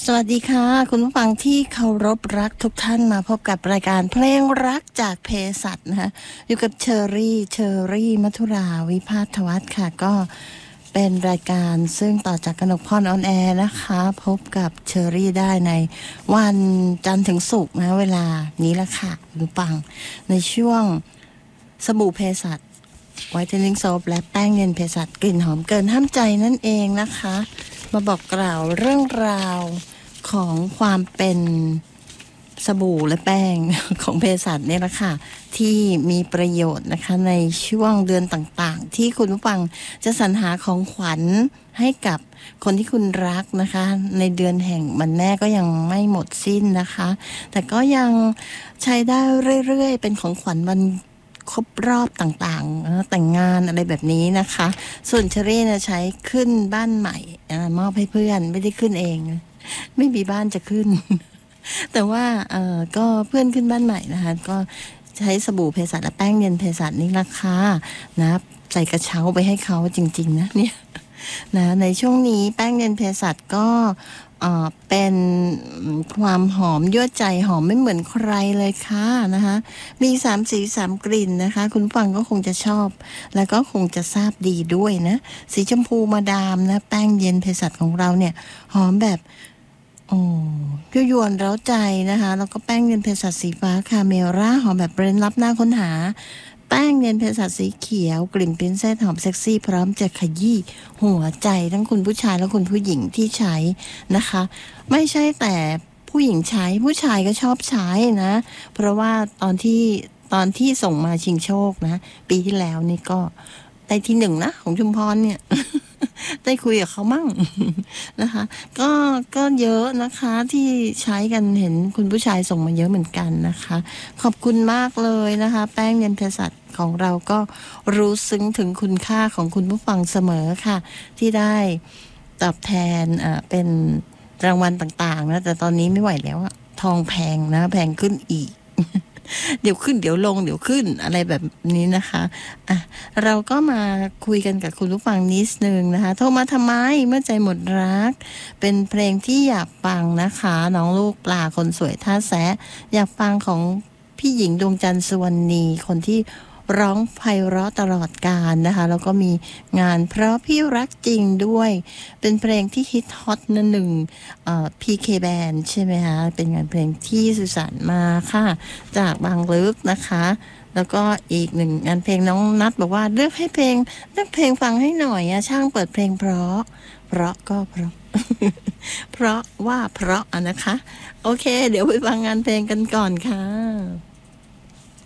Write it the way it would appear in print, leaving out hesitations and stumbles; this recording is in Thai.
สวัสดีค่ะคุณผู้ฟังที่เคารพรักทุกท่านมาพบกับรายการเพลงรักจากเภสัชนะคะอยู่กับเชอรี่มัทุราวิภาทวัฒน์ค่ะก็เป็นรายการซึ่งต่อจากกนกพรออนแอร์นะคะพบกับเชอรี่ได้ในวันจันทร์ถึงศุกร์นะเวลานี้ละค่ะคุณผู้ฟังในช่วงสบู่เภสัชไวท์เทนนิ่งโซปและแป้งเย็นเภสัชกลิ่นหอมเกินห้ามใจนั่นเองนะคะมาบอกกล่าวเรื่องราวของความเป็นสบู่และแป้งของเภสัชเนี่ยแหละค่ะที่มีประโยชน์นะคะในช่วงเดือนต่างๆที่คุณผู้ฟังจะสรรหาของขวัญให้กับคนที่คุณรักนะคะในเดือนแห่งวันแม่ก็ยังไม่หมดสิ้นนะคะแต่ก็ยังใช้ได้เรื่อยๆเป็นของขวัญวันครบรอบต่างๆแต่งงานอะไรแบบนี้นะคะส่วนเชอรี่เนี่ยใช้ขึ้นบ้านใหม่มอบให้เพื่อนไม่ได้ขึ้นเองไม่มีบ้านจะขึ้น แต่ว่าก็เพื่อนขึ้นบ้านใหม่นะคะก็ใช้สบู่เภสัชและแป้งเย็นเภสัชนี่ราคานะใส่กระเช้าไปให้เขาจริงๆนะเนี่ยนะในช่วงนี้แป้งเย็นเภสัชก็เป็นความหอมยั่วใจหอมไม่เหมือนใครเลยค่ะนะคะมี3 สี3 กลิ่นนะคะคุณฟังก็คงจะชอบแล้วก็คงจะทราบดีด้วยนะสีชมพูมาดามนะแป้งเย็นเภสัชของเราเนี่ยหอมแบบยั่วยวนเร้าใจนะคะแล้วก็แป้งเย็นเภสัชสีฟ้าคาเมล่าหอมแบบเบรนด์ลับหน้าค้นหาแป้งเย็นเภสัชสีเขียวกลิ่นปรินเซสหอมเซ็กซี่พร้อมจะขยี้หัวใจทั้งคุณผู้ชายและคุณผู้หญิงที่ใช้นะคะไม่ใช่แต่ผู้หญิงใช้ผู้ชายก็ชอบใช้นะเพราะว่าตอนที่ส่งมาชิงโชคนะปีที่แล้วนี่ก็ได้ที่1นะของชุมพรเนี่ย ได้คุยกับเขามั่ง นะคะก็เยอะนะคะที่ใช้กันเห็นคุณผู้ชายส่งมาเยอะเหมือนกันนะคะขอบคุณมากเลยนะคะแป้งเย็นเภสัชของเราก็รู้ซึ้งถึงคุณค่าของคุณผู้ฟังเสมอค่ะที่ได้ตอบแทนเป็นรางวัลต่างๆนะแต่ตอนนี้ไม่ไหวแล้วอะทองแพงนะแพงขึ้นอีก เดี๋ยวขึ้นเดี๋ยวลงเดี๋ยวขึ้นอะไรแบบนี้นะคะเราก็มาคุยกันกับคุณผู้ฟังนิดนึงนะคะโทรมาทำไมเมื่อใจหมดรักเป็นเพลงที่อยากฟังนะคะน้องลูกปลาคนสวยท่าแซะอยากฟังของพี่หญิงดวงจันทร์สุวรรณีคนที่ร้องไพเราะตลอดกาลนะคะแล้วก็มีงานเพราะพี่รักจริงด้วยเป็นเพลงที่ฮิตฮอตหนึ่งPK Band ใช่ไหมคะเป็นงานเพลงที่สื่อสารมาค่ะจากบางลึกนะคะแล้วก็อีกหนึ่งงานเพลงน้องนัทบอกว่าเลือกเพลงฟังให้หน่อยช่างเปิดเพลงเพราะก็เพราะ เพราะว่าเพราะนะคะโอเคเดี๋ยวไปฟังงานเพลงกันก่อนค่ะ